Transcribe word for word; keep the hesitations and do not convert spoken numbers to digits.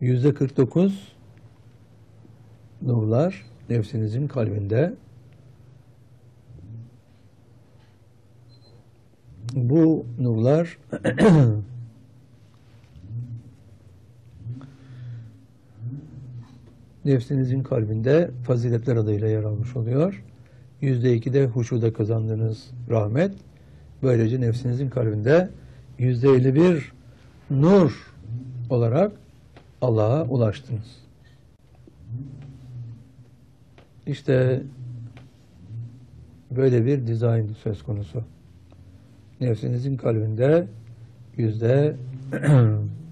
yüzde kırk dokuz nurlar nefsinizin kalbinde. Bu nurlar nefsinizin kalbinde faziletler adıyla yer almış oluyor. Yüzde iki de huşuda kazandığınız rahmet. Böylece nefsinizin kalbinde yüzde elli bir nur olarak Allah'a ulaştınız. İşte böyle bir dizayn söz konusu. Nefsinizin kalbinde yüzde